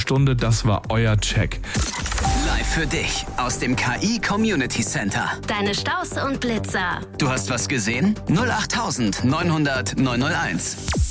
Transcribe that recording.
Stunde. Das war euer Check. Live für dich aus dem KI Community Center. Deine Staus und Blitzer. Du hast was gesehen? 08900 901.